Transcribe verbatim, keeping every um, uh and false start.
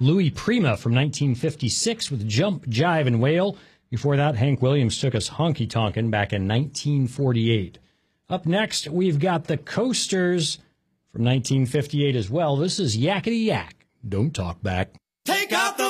Louis Prima from nineteen fifty-six with Jump, Jive, and Wail. Before that, Hank Williams took us Honky Tonkin' back in nineteen forty-eight. Up next, we've got the Coasters from nineteen fifty-eight as well. This is Yakety Yak. Don't talk back. Take out the